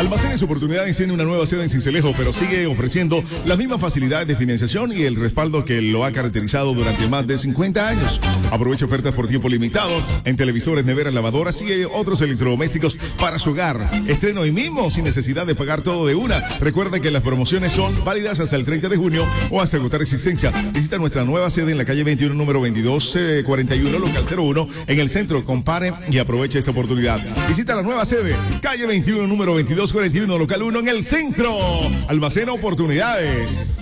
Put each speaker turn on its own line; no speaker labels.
Almacenes Oportunidades tiene una nueva sede en Sincelejo, pero sigue ofreciendo las mismas facilidades de financiación y el respaldo que lo ha caracterizado durante más de 50 años. Aprovecha ofertas por tiempo limitado en televisores, neveras, lavadoras y otros electrodomésticos para su hogar. Estreno hoy mismo sin necesidad de pagar todo de una. Recuerda que las promociones son válidas hasta el 30 de junio o hasta agotar existencia. Visita nuestra nueva sede en la calle 21, número 2241, local 01, en el centro. Compare y aprovecha esta oportunidad. Visita la nueva sede, calle 21, número 2241, local 1, en el centro. Almacén Oportunidades.